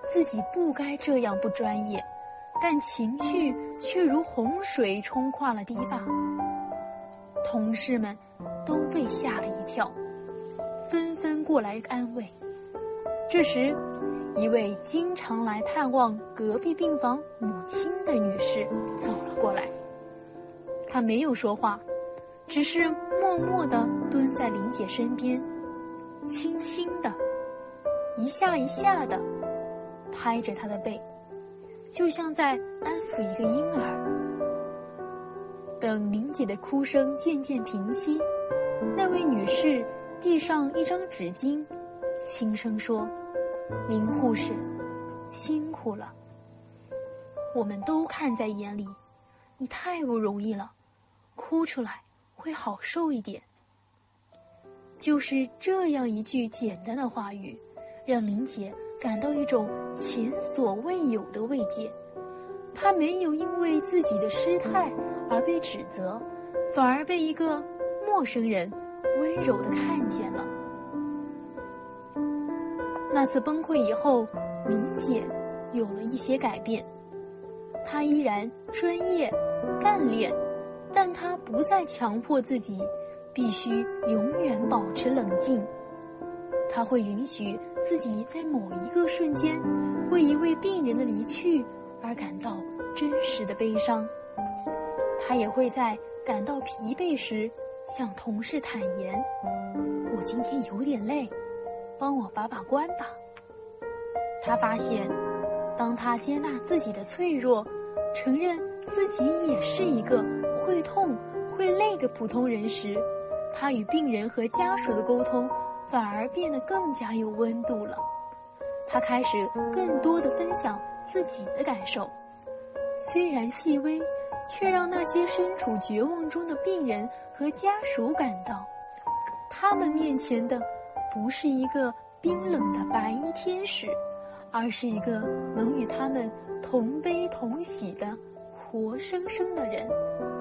自己不该这样不专业，但情绪却如洪水冲垮了堤坝。同事们都被吓了一跳，纷纷过来安慰。这时，一位经常来探望隔壁病房母亲的女士走了过来。她没有说话，只是默默地蹲在林姐身边，轻轻地一下一下地拍着她的背，就像在安抚一个婴儿。等林姐的哭声渐渐平息，那位女士递上一张纸巾，轻声说：“林护士，辛苦了。我们都看在眼里，你太不容易了，哭出来会好受一点。”就是这样一句简单的话语，让林姐感到一种前所未有的慰藉。她没有因为自己的失态而被指责，反而被一个陌生人温柔地看见了。那次崩溃以后，林姐有了一些改变。她依然专业干练，但她不再强迫自己必须永远保持冷静。她会允许自己在某一个瞬间为一位病人的离去而感到真实的悲伤。她也会在感到疲惫时向同事坦言：“我今天有点累，帮我把关吧。”她发现，当她接纳自己的脆弱，承认自己也是一个会痛会累的普通人时，她与病人和家属的沟通反而变得更加有温度了。她开始更多地分享自己的感受，虽然细微，却让那些身处绝望中的病人和家属感到，他们面前的不是一个冰冷的白衣天使，而是一个能与他们同悲同喜的活生生的人。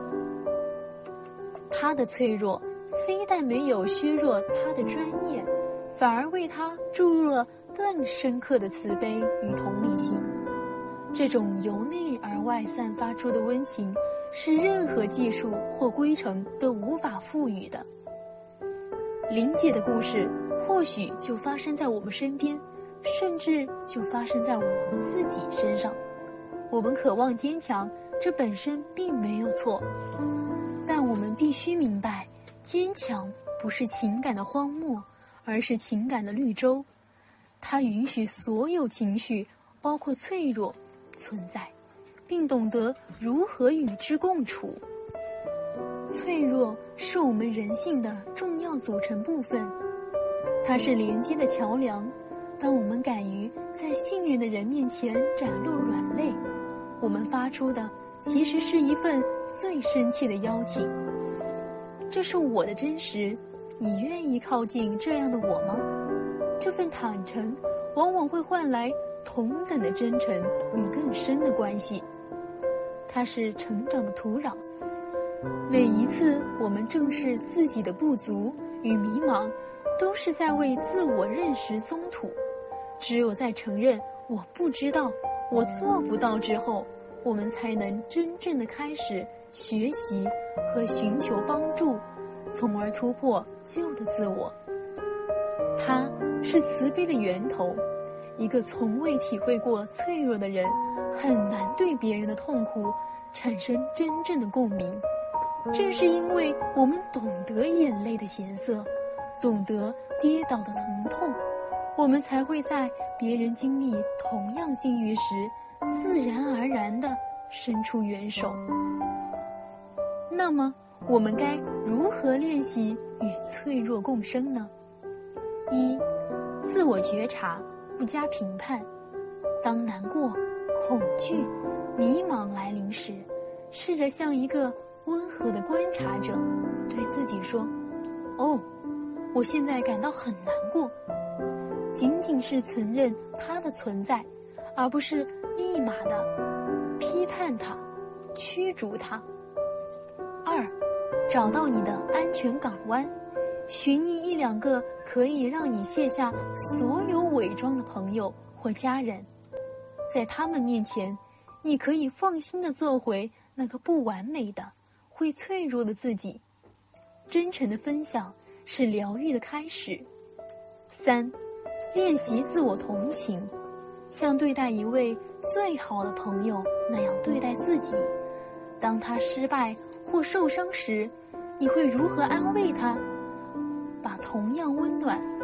他的脆弱非但没有削弱他的专业，反而为他注入了更深刻的慈悲与同理心。这种由内而外散发出的温情，是任何技术或规程都无法赋予的。林姐的故事或许就发生在我们身边，甚至就发生在我们自己身上。我们渴望坚强，这本身并没有错，但我们必须明白，坚强不是情感的荒漠，而是情感的绿洲。它允许所有情绪，包括脆弱，存在，并懂得如何与之共处。脆弱是我们人性的重要组成部分，它是连接的桥梁。当我们敢于在信任的人面前展露软肋，我们发出的其实是一份最深切的邀请。这是我的真实，你愿意靠近这样的我吗？这份坦诚往往会换来同等的真诚与更深的关系。它是成长的土壤。每一次我们正视自己的不足与迷茫，都是在为自我认识松土。只有在承认我不知道，我做不到之后，我们才能真正的开始学习和寻求帮助，从而突破旧的自我。它是慈悲的源头。一个从未体会过脆弱的人，很难对别人的痛苦产生真正的共鸣。正是因为我们懂得眼泪的咸涩，懂得跌倒的疼痛，我们才会在别人经历同样境遇时，自然而然地伸出援手。那么，我们该如何练习与脆弱共生呢？一、自我觉察，不加评判。当难过、恐惧、迷茫来临时，试着像一个温和的观察者，对自己说：“哦，我现在感到很难过。”仅仅是承认它的存在，而不是立马的批判它、驱逐它。二、找到你的安全港湾，寻觅一两个可以让你卸下所有伪装的朋友或家人， 在他们面前，你可以放心地做回那个不完美的、会脆弱的自己。真诚的分享是疗愈的开始。3、练习自我同情，像对待一位最好的朋友那样对待自己。当他失败或受伤时，你会如何安慰他？把同样温暖